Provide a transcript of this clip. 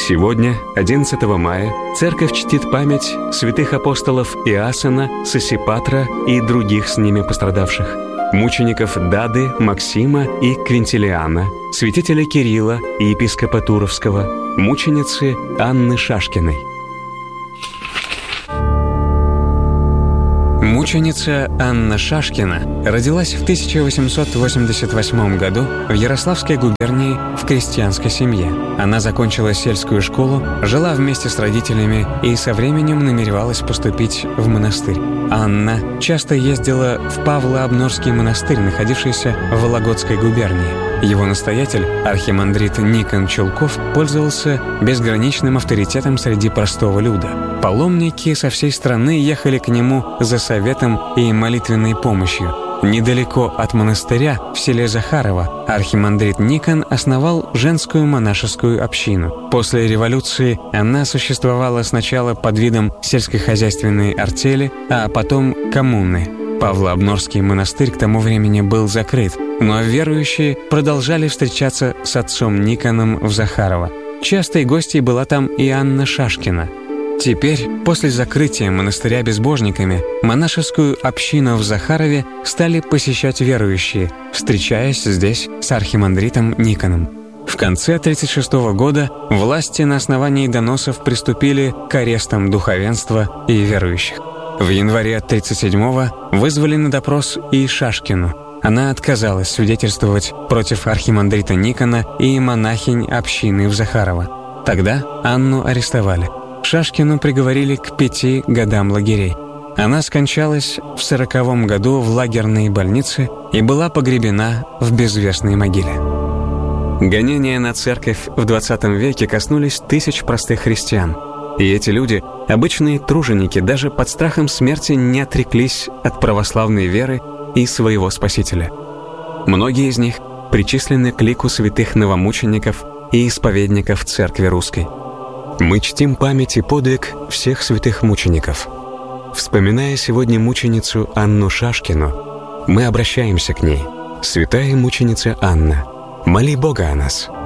Сегодня, 11 мая, Церковь чтит память святых апостолов Иоасана, Сосипатра и других с ними пострадавших, мучеников Дады, Максима и Квинтилиана, святителя Кирилла и епископа Туровского, мученицы Анны Шашкиной. Мученица Анна Шашкина родилась в 1888 году в Ярославской губернии в крестьянской семье. Она закончила сельскую школу, жила вместе с родителями и со временем намеревалась поступить в монастырь. Анна часто ездила в Павло-Обнорский монастырь, находившийся в Вологодской губернии. Его настоятель, архимандрит Никон Чулков, пользовался безграничным авторитетом среди простого люда. Паломники со всей страны ехали к нему за советом и молитвенной помощью. Недалеко от монастыря, в селе Захарово, архимандрит Никон основал женскую монашескую общину. После революции она существовала сначала под видом сельскохозяйственной артели, а потом коммуны. Павло-Обнорский монастырь к тому времени был закрыт, но верующие продолжали встречаться с отцом Никоном в Захарово. Частой гостьей была там и Анна Шашкина. Теперь, после закрытия монастыря безбожниками, монашескую общину в Захарове стали посещать верующие, встречаясь здесь с архимандритом Никоном. В конце 1936 года власти на основании доносов приступили к арестам духовенства и верующих. В январе 1937-го вызвали на допрос и Шашкину. Она отказалась свидетельствовать против архимандрита Никона и монахинь общины в Захарово. Тогда Анну арестовали. Шашкину приговорили к 5 годам лагерей. Она скончалась в 1940 году в лагерной больнице и была погребена в безвестной могиле. Гонения на церковь в 20 веке коснулись тысяч простых христиан. И эти люди, обычные труженики, даже под страхом смерти не отреклись от православной веры и своего Спасителя. Многие из них причислены к лику святых новомучеников и исповедников Церкви Русской. Мы чтим память и подвиг всех святых мучеников. Вспоминая сегодня мученицу Анну Шашкину, мы обращаемся к ней. Святая мученица Анна, моли Бога о нас.